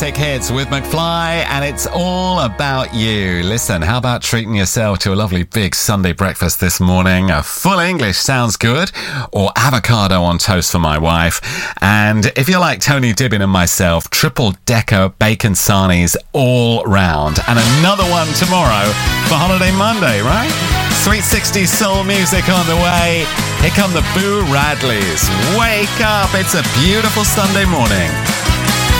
Classic Hits with McFly, and it's all about you. Listen, how about treating yourself to a lovely big Sunday breakfast this morning? A full English sounds good, or avocado on toast for my wife. And if you're like Tony Dibbin and myself, triple-decker bacon sarnies all round. And another one tomorrow for Holiday Monday, right? Sweet 60s soul music on the way. Here come the Boo Radleys. Wake up, it's a beautiful Sunday morning.